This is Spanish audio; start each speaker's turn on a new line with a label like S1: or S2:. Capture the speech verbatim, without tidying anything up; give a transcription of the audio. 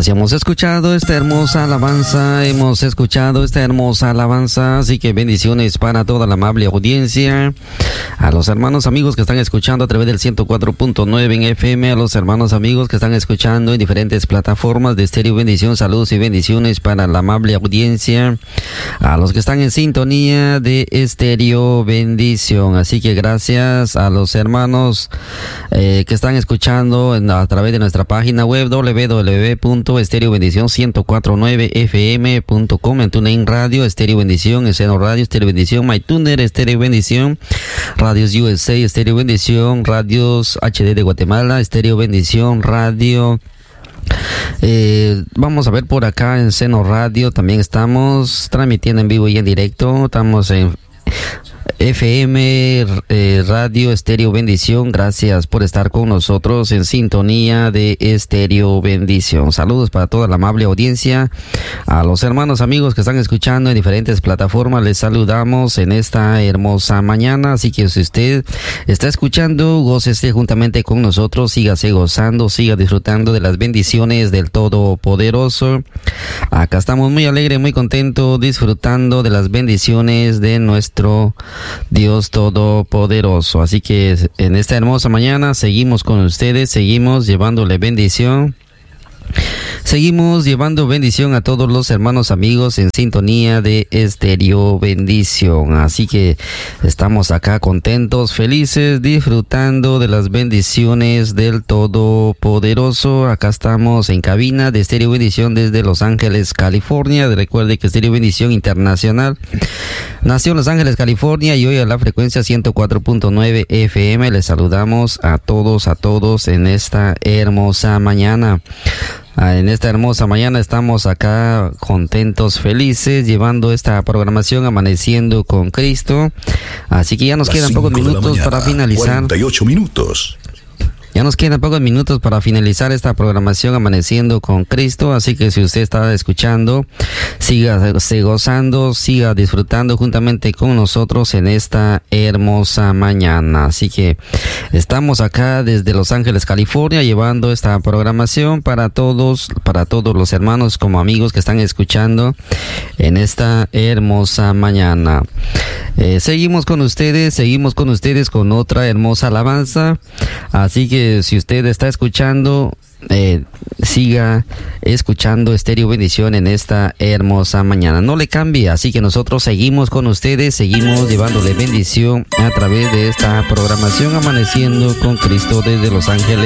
S1: Pues hemos escuchado esta hermosa alabanza, hemos escuchado esta hermosa alabanza, así que bendiciones para toda la amable audiencia, a los hermanos amigos que están escuchando a través del ciento cuatro punto nueve en F M, a los hermanos amigos que están escuchando en diferentes plataformas de Estéreo Bendición, saludos y bendiciones para la amable audiencia, a los que están en sintonía de Estéreo Bendición, así que gracias a los hermanos eh, que están escuchando en, a través de nuestra página web w w w punto estéreo bendición ciento cuatro punto nueve f m punto com, en TuneIn Radio, Estéreo Bendición, en Seno Radio, Estéreo Bendición, MyTuner, Estéreo Bendición, Radios U S A, Estéreo Bendición, Radios H D de Guatemala, Estéreo Bendición, Radio. Eh, vamos a ver por acá en Seno Radio, también estamos transmitiendo en vivo y en directo, estamos en F M eh, Radio Estéreo Bendición. Gracias por estar con nosotros en sintonía de Estéreo Bendición. Saludos para toda la amable audiencia, a los hermanos amigos que están escuchando en diferentes plataformas. Les saludamos en esta hermosa mañana, así que si usted está escuchando, gócese juntamente con nosotros, sígase gozando, siga disfrutando de las bendiciones del Todopoderoso. Acá estamos muy alegres, muy contentos, disfrutando de las bendiciones de nuestro Dios Todopoderoso. Así que en esta hermosa mañana seguimos con ustedes, seguimos llevándole bendición. Seguimos llevando bendición a todos los hermanos amigos en sintonía de Estéreo Bendición. Así que estamos acá contentos, felices, disfrutando de las bendiciones del Todopoderoso. Acá estamos en cabina de Estéreo Bendición desde Los Ángeles, California. Recuerde que Estéreo Bendición Internacional nació en Los Ángeles, California, y hoy a la frecuencia ciento cuatro punto nueve F M. Les saludamos a todos, a todos en esta hermosa mañana. En esta hermosa mañana estamos acá contentos, felices, llevando esta programación Amaneciendo con Cristo. Así que ya nos quedan pocos minutos para finalizar.
S2: cuarenta y ocho minutos.
S1: Ya nos quedan pocos minutos para finalizar esta programación Amaneciendo con Cristo, así que si usted está escuchando, siga gozando, siga disfrutando juntamente con nosotros en esta hermosa mañana. Así que estamos acá desde Los Ángeles, California, llevando esta programación para todos, para todos los hermanos como amigos que están escuchando en esta hermosa mañana. Eh, seguimos con ustedes, seguimos con ustedes con otra hermosa alabanza, así que si usted está escuchando, eh, siga escuchando Estéreo Bendición en esta hermosa mañana. No le cambie, así que nosotros seguimos con ustedes, seguimos llevándole bendición a través de esta programación Amaneciendo con Cristo desde Los Ángeles,